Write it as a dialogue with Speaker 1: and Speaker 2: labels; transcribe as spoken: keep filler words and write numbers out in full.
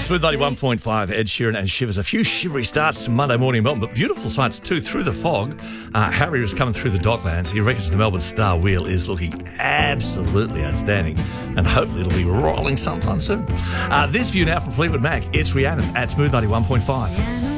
Speaker 1: Smooth ninety-one point five, Ed Sheeran and Shivers. A few shivery starts to Monday morning in Melbourne, but beautiful sights too through the fog. Uh, Harry is coming through the Docklands. He reckons the Melbourne Star Wheel is looking absolutely outstanding, and hopefully it'll be rolling sometime soon. Uh, this view now from Fleetwood Mac. It's Rhiannon at Smooth ninety-one point five.